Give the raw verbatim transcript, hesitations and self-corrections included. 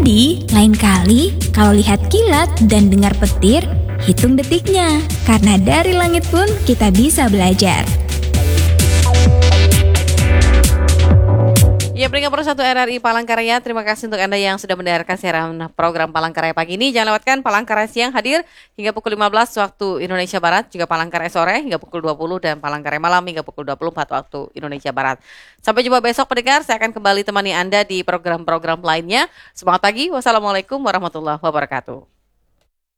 Jadi, lain kali kalau lihat kilat dan dengar petir, hitung detiknya. Karena dari langit pun kita bisa belajar. Ya, pendengar Persatu R R I Palangkaraya, terima kasih untuk Anda yang sudah mendengarkan siaran program Palangkaraya pagi ini. Jangan lewatkan Palangkaraya siang hadir hingga pukul lima belas waktu Indonesia Barat, juga Palangkaraya sore hingga pukul dua puluh dan Palangkaraya malam hingga pukul dua puluh empat waktu Indonesia Barat. Sampai jumpa besok pendengar, saya akan kembali temani Anda di program-program lainnya. Semangat pagi, wassalamualaikum warahmatullahi wabarakatuh.